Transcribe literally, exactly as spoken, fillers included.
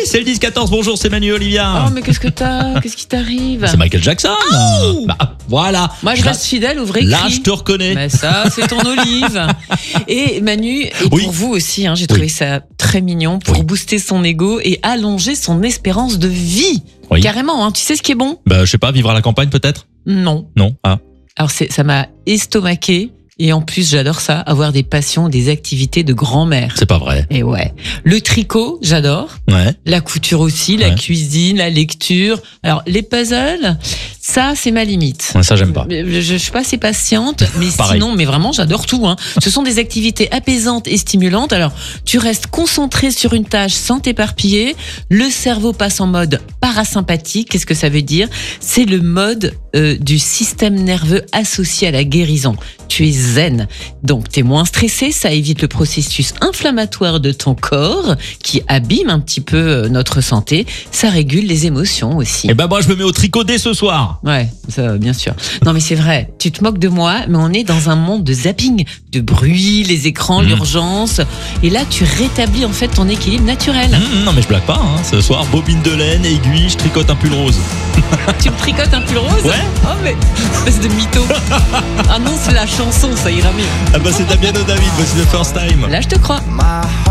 c'est le dix quatorze. Bonjour, c'est Manu Olivia. Oh, mais qu'est-ce que t'as? Qu'est-ce qui t'arrive? C'est Michael Jackson. Oh bah, voilà. Moi, je reste fidèle au vrai cri. Là, je te reconnais. Mais ça, c'est ton Olive. Et Manu, et Oui. pour vous aussi, hein, j'ai trouvé Oui. ça très mignon pour Oui. booster son ego et allonger son espérance de vie. Oui. Carrément, hein. Tu sais ce qui est bon? Bah, je sais pas, vivre à la campagne peut-être. Non. Non. Ah. Alors, c'est, ça m'a estomaqué. Et en plus, j'adore ça, avoir des passions, des activités de grand-mère. C'est pas vrai. Et ouais. Le tricot, j'adore. Ouais. La couture aussi, la Ouais. cuisine, la lecture. Alors, les puzzles, ça, c'est ma limite. Ouais, ça, j'aime pas. Je, je suis pas assez patiente, mais Pareil. sinon, mais vraiment, j'adore tout. Hein. Ce sont des activités apaisantes et stimulantes. Alors, tu restes concentré sur une tâche sans t'éparpiller. Le cerveau passe en mode parasympathique. Qu'est-ce que ça veut dire? C'est le mode euh, du système nerveux associé à la guérison. Tu es zen, donc tu es moins stressé. Ça évite le processus inflammatoire de ton corps qui abîme un petit peu notre santé. Ça régule les émotions aussi. Et ben, moi, je me mets au tricot dès ce soir. Ouais, ça, bien sûr. Non, mais c'est vrai. Tu te moques de moi, mais on est dans un monde de zapping, de bruit, les écrans, Mmh. l'urgence. Et là, tu rétablis en fait ton équilibre naturel. Mmh, non, mais je blague pas. Hein. Ce soir, bobine de laine, aiguille, je tricote un pull rose. Tu me tricotes un pull rose? Ouais. Oh, mais espèce de mytho. Ah non, c'est la chanson, ça ira mieux. Ah bah, c'est Damiano David, voici The First Time. Là, je te crois.